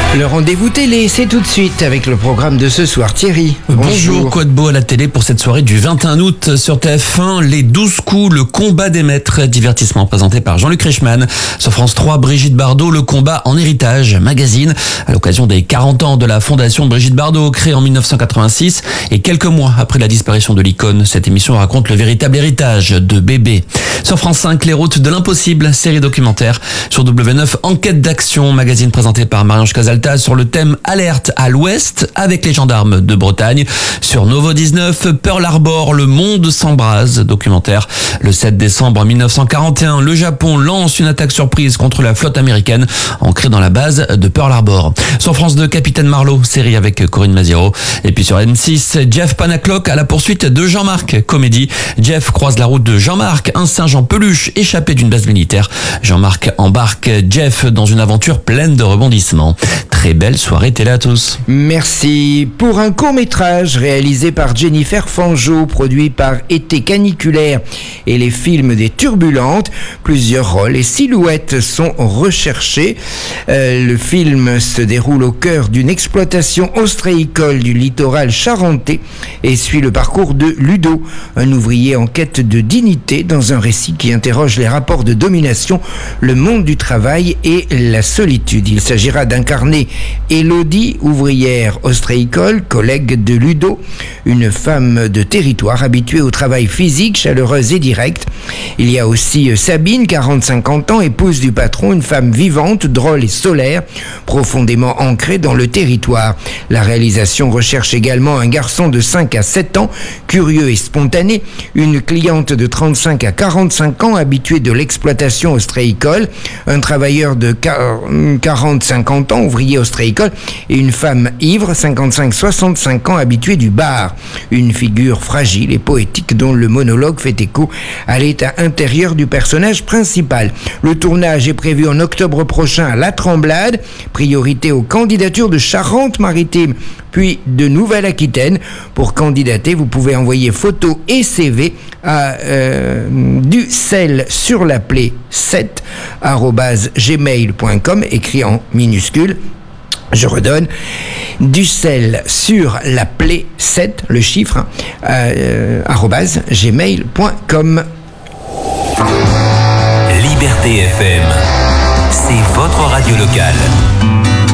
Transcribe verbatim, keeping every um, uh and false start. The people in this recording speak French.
Le rendez-vous télé, c'est tout de suite avec le programme de ce soir. Thierry, bonjour. Bonjour, quoi de beau à la télé pour cette soirée du vingt et un août sur T F un, les douze coups, le combat des maîtres, divertissement présenté par Jean-Luc Reichmann. Sur France trois, Brigitte Bardot, le combat en héritage, magazine, à l'occasion des quarante ans de la fondation de Brigitte Bardot, créée en mille neuf cent quatre-vingt-six, et quelques mois après la disparition de l'icône. Cette émission raconte le véritable héritage de Bébé. Sur France cinq, Les routes de l'impossible, série documentaire. Sur W neuf, Enquête d'action, magazine présenté par Marie-Ange Casalta sur le thème Alerte à l'Ouest avec les gendarmes de Bretagne. Sur Novo dix-neuf, Pearl Harbor, le monde s'embrase, documentaire. Le sept décembre mille neuf cent quarante et un, le Japon lance une attaque surprise contre la flotte américaine ancrée dans la base de Pearl Harbor. Sur France deux, Capitaine Marlowe, série avec Corinne Maziero. Et puis sur M six, Jeff Panaclock à la poursuite de Jean-Marc, comédie. Jeff croise la route de Jean-Marc, un singe en peluche échappé d'une base militaire. Jean-Marc embarque Jeff dans une aventure pleine de rebondissements. Très belle soirée télé à tous. Merci. Pour un court-métrage réalisé par Jennifer Fangeau, produit par Été Caniculaire et les films des Turbulentes, plusieurs rôles et silhouettes sont recherchés. Euh, le film se déroule au cœur d'une exploitation ostréicole du littoral charentais et suit le parcours de Ludo, un ouvrier en quête de dignité dans un récit qui interroge les rapports de domination, le monde du travail et la solitude. Il s'agira d'incarner Élodie, ouvrière ostréicole, collègue de Ludo, une femme de territoire habituée au travail physique, chaleureuse et direct. Il y a aussi Sabine, quarante à cinquante ans, épouse du patron, une femme vivante, drôle et solaire, profondément ancrée dans le territoire. La réalisation recherche également un garçon de cinq à sept ans, curieux et spontané, une cliente de trente-cinq à quarante-cinq ans, habituée de l'exploitation ostréicole, un travailleur de quarante à cinquante ans, ouvrier ostréicole, et une femme ivre, cinquante-cinq à soixante-cinq ans, habituée du bar. Une figure fragile et poétique dont le monologue fait écho à l'état intérieur du personnage principal. Le tournage est prévu en octobre prochain à La Tremblade, priorité aux candidatures de Charente-Maritime puis de Nouvelle-Aquitaine. Pour candidater, vous pouvez envoyer photos et C V à euh, du sel sur la plaie sept arobase gmail point com, écrit en minuscule. Je redonne, du sel sur la plaie sept, le chiffre, hein, euh, arobase gmail point com. Liberté F M, c'est votre radio locale.